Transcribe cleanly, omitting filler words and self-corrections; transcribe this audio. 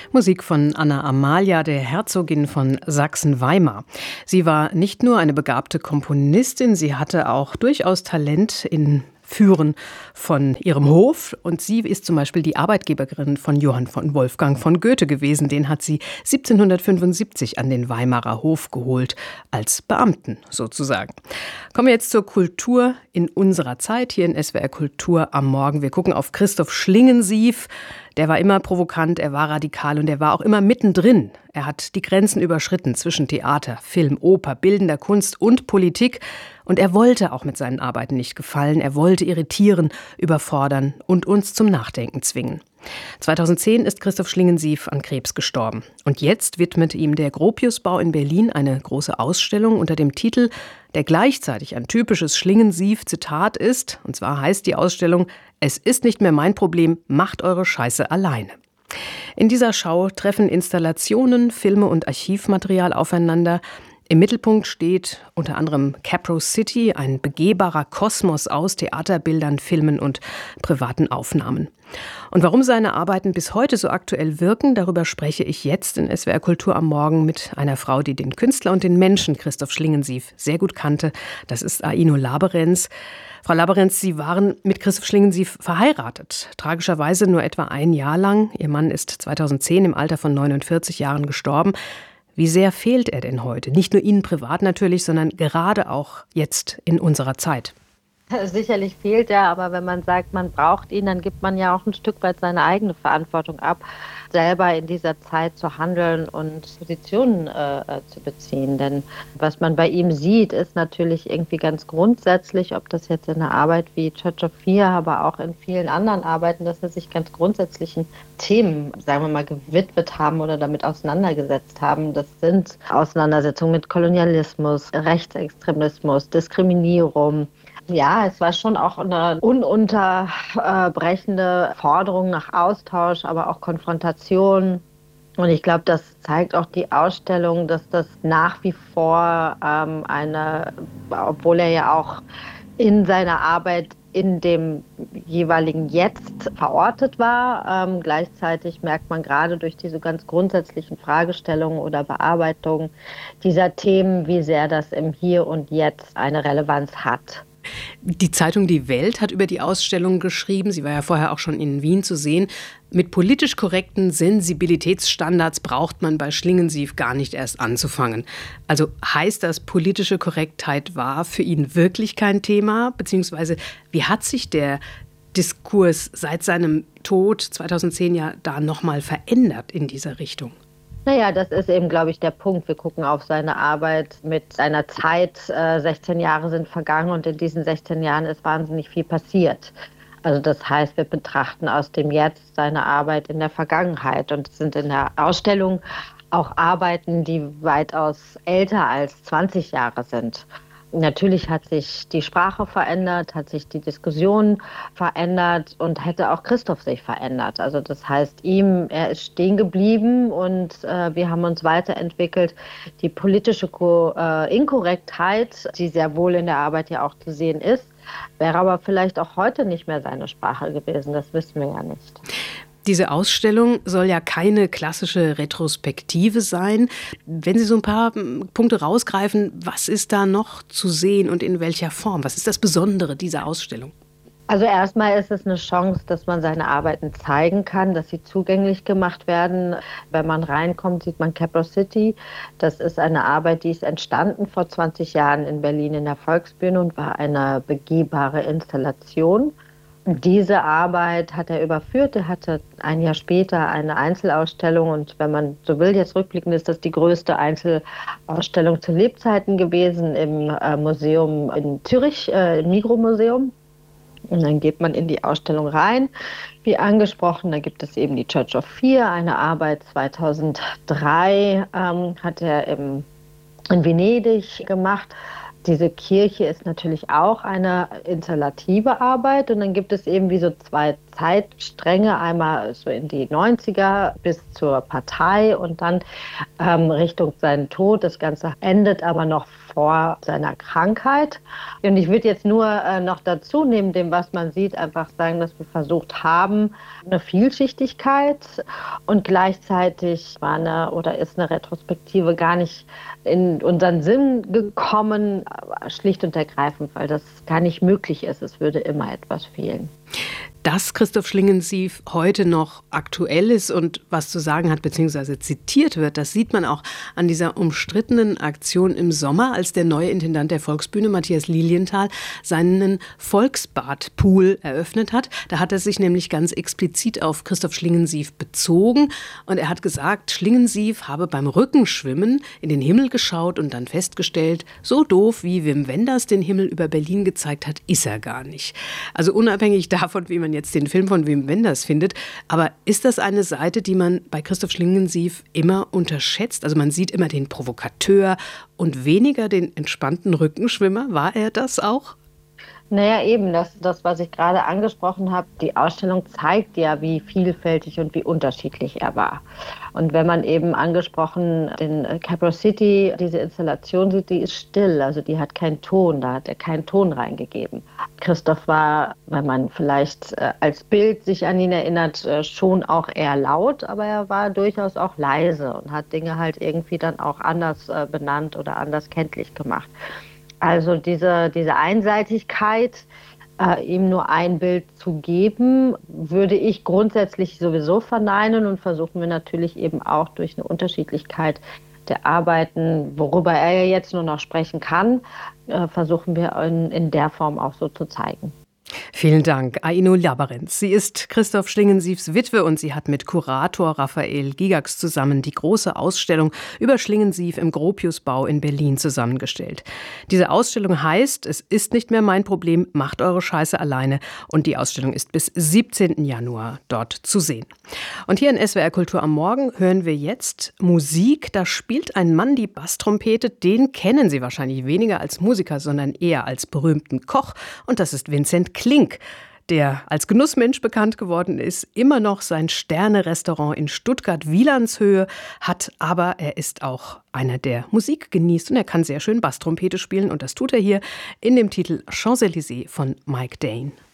Musik von Anna Amalia, der Herzogin von Sachsen-Weimar. Sie war nicht nur eine begabte Komponistin, sie hatte auch durchaus Talent in Führen von ihrem Hof. Und sie ist zum Beispiel die Arbeitgeberin von Johann von Wolfgang von Goethe gewesen. Den hat sie 1775 an den Weimarer Hof geholt, als Beamten sozusagen. Kommen wir jetzt zur Kultur in unserer Zeit, hier in SWR Kultur am Morgen. Wir gucken auf Christoph Schlingensief. Der war immer provokant, er war radikal und er war auch immer mittendrin. Er hat die Grenzen überschritten zwischen Theater, Film, Oper, bildender Kunst und Politik. Und er wollte auch mit seinen Arbeiten nicht gefallen. Er wollte irritieren, überfordern und uns zum Nachdenken zwingen. 2010 ist Christoph Schlingensief an Krebs gestorben. Und jetzt widmet ihm der Gropiusbau in Berlin eine große Ausstellung unter dem Titel, der gleichzeitig ein typisches Schlingensief-Zitat ist. Und zwar heißt die Ausstellung: Es ist nicht mehr mein Problem, macht eure Scheiße alleine. In dieser Schau treffen Installationen, Filme und Archivmaterial aufeinander. Im Mittelpunkt steht unter anderem Capro City, ein begehbarer Kosmos aus Theaterbildern, Filmen und privaten Aufnahmen. Und warum seine Arbeiten bis heute so aktuell wirken, darüber spreche ich jetzt in SWR Kultur am Morgen mit einer Frau, die den Künstler und den Menschen Christoph Schlingensief sehr gut kannte. Das ist Aino Laberenz. Frau Laberenz, Sie waren mit Christoph Schlingensief verheiratet. Tragischerweise nur etwa ein Jahr lang. Ihr Mann ist 2010 im Alter von 49 Jahren gestorben. Wie sehr fehlt er denn heute? Nicht nur Ihnen privat natürlich, sondern gerade auch jetzt in unserer Zeit. Sicherlich fehlt er, aber wenn man sagt, man braucht ihn, dann gibt man ja auch ein Stück weit seine eigene Verantwortung ab, selber in dieser Zeit zu handeln und Positionen zu beziehen. Denn was man bei ihm sieht, ist natürlich irgendwie ganz grundsätzlich, ob das jetzt in einer Arbeit wie Church of Fear, aber auch in vielen anderen Arbeiten, dass er sich ganz grundsätzlichen Themen, sagen wir mal, gewidmet haben oder damit auseinandergesetzt haben. Das sind Auseinandersetzungen mit Kolonialismus, Rechtsextremismus, Diskriminierung. Ja, es war schon auch eine ununterbrechende Forderung nach Austausch, aber auch Konfrontation. Und ich glaube, das zeigt auch die Ausstellung, dass das nach wie vor obwohl er ja auch in seiner Arbeit in dem jeweiligen Jetzt verortet war, gleichzeitig merkt man gerade durch diese ganz grundsätzlichen Fragestellungen oder Bearbeitungen dieser Themen, wie sehr das im Hier und Jetzt eine Relevanz hat. Die Zeitung Die Welt hat über die Ausstellung geschrieben, sie war ja vorher auch schon in Wien zu sehen, mit politisch korrekten Sensibilitätsstandards braucht man bei Schlingensief gar nicht erst anzufangen. Also heißt das, politische Korrektheit war für ihn wirklich kein Thema? Beziehungsweise wie hat sich der Diskurs seit seinem Tod 2010 ja da nochmal verändert in dieser Richtung? Naja, das ist eben, glaube ich, der Punkt. Wir gucken auf seine Arbeit mit seiner Zeit. 16 Jahre sind vergangen und in diesen 16 Jahren ist wahnsinnig viel passiert. Also das heißt, wir betrachten aus dem Jetzt seine Arbeit in der Vergangenheit. Und es sind in der Ausstellung auch Arbeiten, die weitaus älter als 20 Jahre sind. Natürlich hat sich die Sprache verändert, hat sich die Diskussion verändert und hätte auch Christoph sich verändert. Also das heißt, er ist stehen geblieben und wir haben uns weiterentwickelt. Die politische Inkorrektheit, die sehr wohl in der Arbeit ja auch zu sehen ist, wäre aber vielleicht auch heute nicht mehr seine Sprache gewesen. Das wissen wir ja nicht. Diese Ausstellung soll ja keine klassische Retrospektive sein. Wenn Sie so ein paar Punkte rausgreifen, was ist da noch zu sehen und in welcher Form? Was ist das Besondere dieser Ausstellung? Also erstmal ist es eine Chance, dass man seine Arbeiten zeigen kann, dass sie zugänglich gemacht werden. Wenn man reinkommt, sieht man Capro City. Das ist eine Arbeit, die ist entstanden vor 20 Jahren in Berlin in der Volksbühne und war eine begehbare Installation. Diese Arbeit hat er überführt. Er hatte ein Jahr später eine Einzelausstellung und wenn man so will, jetzt rückblickend, ist das die größte Einzelausstellung zu Lebzeiten gewesen im Museum in Zürich, im Migros-Museum. Und dann geht man in die Ausstellung rein. Wie angesprochen, da gibt es eben die Church of Fear, eine Arbeit 2003 hat er in Venedig gemacht. Diese Kirche ist natürlich auch eine installative Arbeit und dann gibt es eben wie so zwei Zeitstränge, einmal so in die 90er bis zur Partei und dann Richtung seinen Tod. Das Ganze endet aber noch vor seiner Krankheit. Und ich würde jetzt nur noch dazu, neben dem, was man sieht, einfach sagen, dass wir versucht haben, eine Vielschichtigkeit, und gleichzeitig ist eine Retrospektive gar nicht in unseren Sinn gekommen, schlicht und ergreifend, weil das gar nicht möglich ist. Es würde immer etwas fehlen. Dass Christoph Schlingensief heute noch aktuell ist und was zu sagen hat bzw. zitiert wird, das sieht man auch an dieser umstrittenen Aktion im Sommer, als der neue Intendant der Volksbühne, Matthias Lilienthal, seinen Volksbadpool eröffnet hat. Da hat er sich nämlich ganz explizit auf Christoph Schlingensief bezogen und er hat gesagt, Schlingensief habe beim Rückenschwimmen in den Himmel geschaut und dann festgestellt, so doof wie Wim Wenders den Himmel über Berlin gezeigt hat, ist er gar nicht. Also unabhängig davon, wie man jetzt den Film von Wim Wenders findet. Aber ist das eine Seite, die man bei Christoph Schlingensief immer unterschätzt? Also man sieht immer den Provokateur und weniger den entspannten Rückenschwimmer. War er das auch? Naja, eben, das, was ich gerade angesprochen habe, die Ausstellung zeigt ja, wie vielfältig und wie unterschiedlich er war. Und wenn man eben angesprochen den Capital City, diese Installation sieht, die ist still, also die hat keinen Ton, da hat er keinen Ton reingegeben. Christoph war, wenn man vielleicht als Bild sich an ihn erinnert, schon auch eher laut, aber er war durchaus auch leise und hat Dinge halt irgendwie dann auch anders benannt oder anders kenntlich gemacht. Also diese Einseitigkeit, ihm nur ein Bild zu geben, würde ich grundsätzlich sowieso verneinen, und versuchen wir natürlich eben auch durch eine Unterschiedlichkeit der Arbeiten, worüber er ja jetzt nur noch sprechen kann, versuchen wir in der Form auch so zu zeigen. Vielen Dank, Aino Labarenz. Sie ist Christoph Schlingensiefs Witwe und sie hat mit Kurator Raphael Gigax zusammen die große Ausstellung über Schlingensief im Gropiusbau in Berlin zusammengestellt. Diese Ausstellung heißt, es ist nicht mehr mein Problem, macht eure Scheiße alleine. Und die Ausstellung ist bis 17. Januar dort zu sehen. Und hier in SWR Kultur am Morgen hören wir jetzt Musik. Da spielt ein Mann die Basstrompete. Den kennen Sie wahrscheinlich weniger als Musiker, sondern eher als berühmten Koch. Und das ist Vincent Klink, der als Genussmensch bekannt geworden ist, immer noch sein Sterne-Restaurant in Stuttgart-Wielandshöhe hat, aber er ist auch einer, der Musik genießt und er kann sehr schön Basstrompete spielen und das tut er hier in dem Titel Champs-Élysées von Mike Dane.